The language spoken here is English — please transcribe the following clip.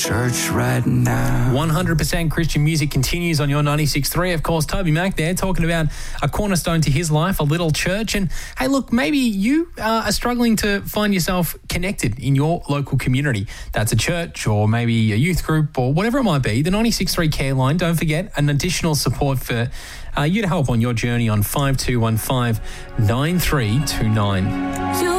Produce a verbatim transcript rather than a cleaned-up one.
church right now. one hundred percent Christian music continues on your ninety-six point three. Of course, Toby Mac there talking about a cornerstone to his life, a little church. And hey, look, maybe you uh, are struggling to find yourself connected in your local community. That's a church or maybe a youth group or whatever it might be. The ninety-six point three care line, don't forget, an additional support for uh, you to help on your journey on five two one five, nine three two nine.